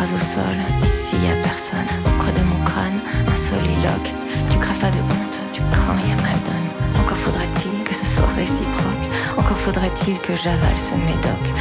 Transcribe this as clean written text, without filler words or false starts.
m'écrase au sol, ici y a personne. Au creux de mon crâne, un soliloque. Tu craves pas de honte, tu crains, y a mal donne. Encore faudrait-il que ce soit réciproque. Encore faudrait-il que j'avale ce médoc.